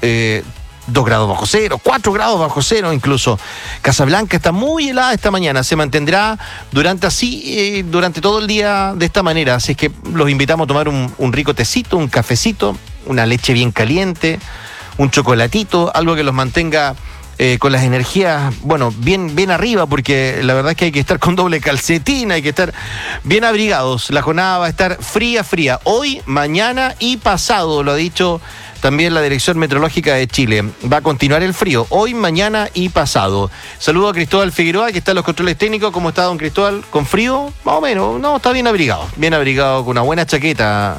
2 grados bajo cero, 4 grados bajo cero incluso. Casablanca está muy helada esta mañana, se mantendrá durante todo el día de esta manera, así es que los invitamos a tomar un rico tecito, un cafecito, una leche bien caliente, un chocolatito, algo que los mantenga con las energías, bueno, bien arriba, porque la verdad es que hay que estar con doble calcetín, hay que estar bien abrigados. La jornada va a estar fría, hoy, mañana y pasado, lo ha dicho también la Dirección Meteorológica de Chile. Va a continuar el frío, hoy, mañana y pasado. Saludo a Cristóbal Figueroa, que está en los controles técnicos. ¿Cómo está, don Cristóbal? ¿Con frío? Más o menos, no, está bien abrigado, con una buena chaqueta,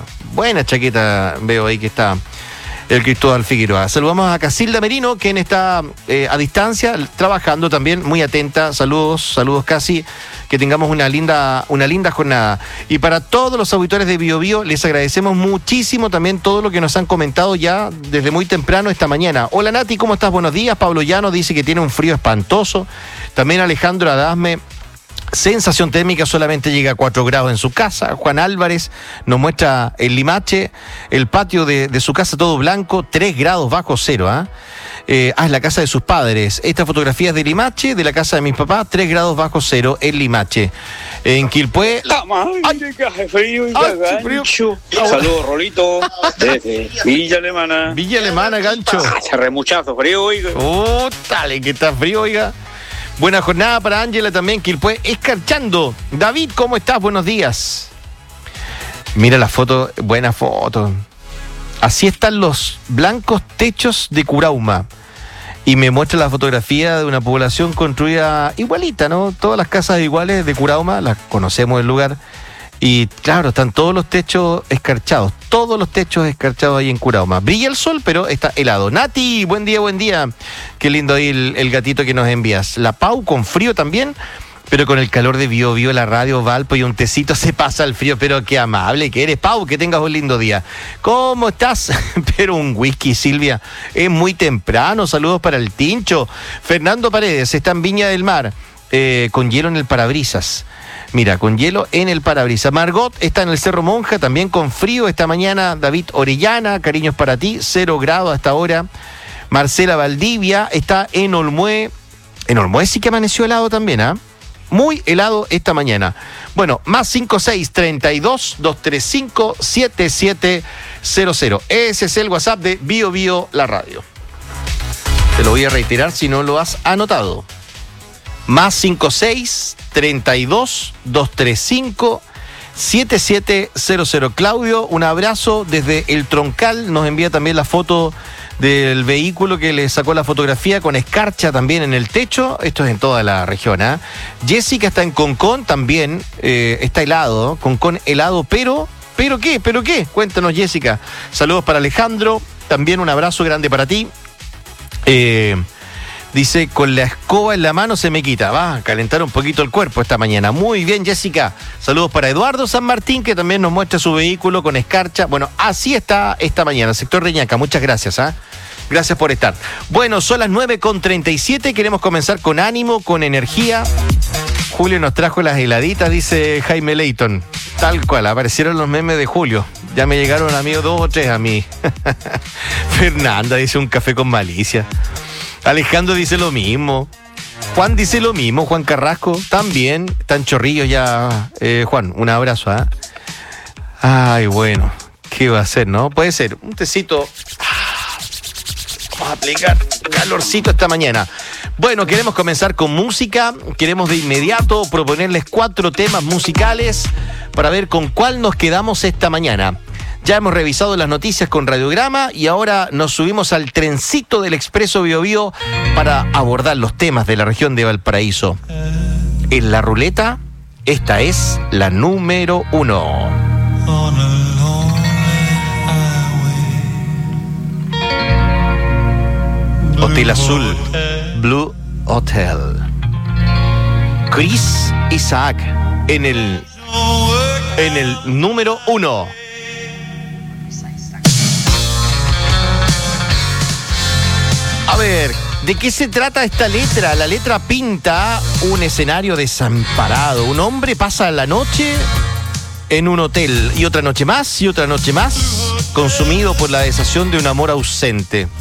veo ahí que está el Cristóbal Figueroa. Saludamos a Casilda Merino, quien está a distancia, trabajando también, muy atenta. Saludos Casi, que tengamos una linda jornada. Y para todos los auditores de Bio Bio, les agradecemos muchísimo también todo lo que nos han comentado ya desde muy temprano esta mañana. Hola Nati, ¿cómo estás? Buenos días. Pablo Llano dice que tiene un frío espantoso. También Alejandro Adasme, sensación térmica, solamente llega a 4 grados en su casa. Juan Álvarez nos muestra el Limache, el patio de su casa todo blanco, 3 grados bajo cero. Es la casa de sus padres. Esta fotografía es de Limache, de la casa de mis papás, 3 grados bajo cero en Limache. En Quilpué... frío. Saludos, Rolito, desde Villa Alemana. Villa Alemana, gancho. Hace remuchazo frío, oiga. Dale, que está frío, oiga. Buena jornada para Ángela también, Quilpué escarchando. David, ¿cómo estás? Buenos días. Mira la foto, buena foto. Así están los blancos techos de Curauma. Y me muestra la fotografía de una población construida igualita, ¿no? Todas las casas iguales de Curauma, las conocemos el lugar. Y claro, están todos los techos escarchados ahí en Curauma. Brilla el sol, pero está helado. Nati, buen día. Qué lindo ahí el gatito que nos envías. La Pau con frío también, pero con el calor de Bio Bio, la radio, Valpo y un tecito se pasa el frío. Pero qué amable que eres, Pau, que tengas un lindo día. ¿Cómo estás? Pero un whisky, Silvia. Es muy temprano, saludos para el Tincho. Fernando Paredes está en Viña del Mar, con hielo en el parabrisas. Mira, con hielo en el parabrisas. Margot está en el Cerro Monja, también con frío esta mañana. David Orellana, cariños para ti, 0 grados hasta ahora. Marcela Valdivia está en Olmué. En Olmué sí que amaneció helado también, muy helado esta mañana. Bueno, más 5632-235-7700. Ese es el WhatsApp de Bio Bio, la radio. Te lo voy a reiterar si no lo has anotado. Más 5632-235-7700. Claudio, un abrazo desde El Troncal. Nos envía también la foto del vehículo que le sacó la fotografía con escarcha también en el techo. Esto es en toda la región. Jessica está en Concón también. Está helado, Concón helado, ¿pero qué? Cuéntanos, Jessica. Saludos para Alejandro. También un abrazo grande para ti. Dice, con la escoba en la mano se me quita. Va a calentar un poquito el cuerpo esta mañana. Muy bien, Jessica. Saludos para Eduardo San Martín, que también nos muestra su vehículo con escarcha. Bueno, así está esta mañana. Sector Reñaca, muchas gracias. Gracias por estar. Bueno, son las 9:37. Queremos comenzar con ánimo, con energía. Julio nos trajo las heladitas, dice Jaime Leighton. Tal cual, aparecieron los memes de Julio. Ya me llegaron, amigos, 2 o 3 a mí. Fernanda dice un café con malicia. Alejandro dice lo mismo. Juan dice lo mismo. Juan Carrasco también. Están chorrillos ya. Juan, un abrazo. Ay, bueno. ¿Qué va a hacer, no? Puede ser un tecito. Vamos a aplicar calorcito esta mañana. Bueno, queremos comenzar con música. Queremos de inmediato proponerles 4 temas musicales para ver con cuál nos quedamos esta mañana. Ya hemos revisado las noticias con Radiograma y ahora nos subimos al trencito del Expreso Bio Bio para abordar los temas de la región de Valparaíso. En la ruleta, esta es la número 1. Hotel Azul, Blue Hotel. Chris Isaac en el número 1. A ver, ¿de qué se trata esta letra? La letra pinta un escenario desamparado. Un hombre pasa la noche en un hotel y otra noche más, consumido por la desazón de un amor ausente.